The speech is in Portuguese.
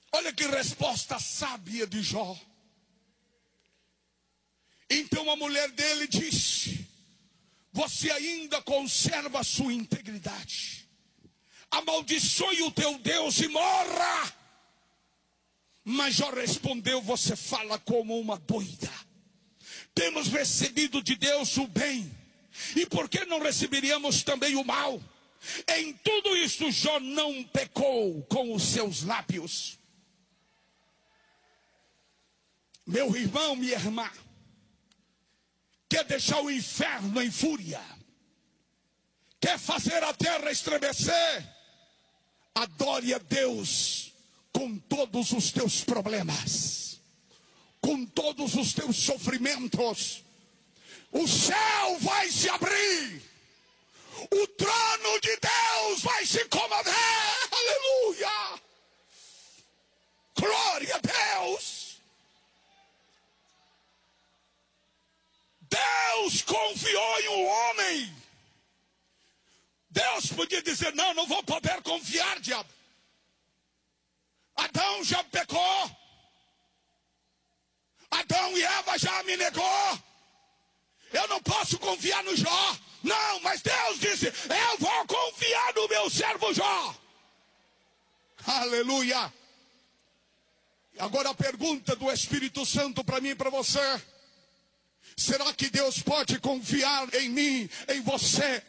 Olha que resposta sábia de Jó. Então a mulher dele disse: você ainda conserva a sua integridade. Amaldiçoe o teu Deus e morra. Mas Jó respondeu: você fala como uma doida. Temos recebido de Deus o bem, e por que não receberíamos também o mal? Em tudo isso Jó não pecou com os seus lábios. Meu irmão, minha irmã, quer deixar o inferno em fúria? Quer fazer a terra estremecer? Adore a Deus com todos os teus problemas, com todos os teus sofrimentos. O céu vai se abrir, o trono de Deus vai se comover. Aleluia! Glória a Deus! Deus confiou em um homem. Deus podia dizer: não, não vou poder confiar, diabo. Adão já pecou. Adão e Eva já me negou. Eu não posso confiar no Jó. Não, mas Deus disse: eu vou confiar no meu servo Jó. Aleluia. Agora a pergunta do Espírito Santo para mim e para você: será que Deus pode confiar em mim, em você?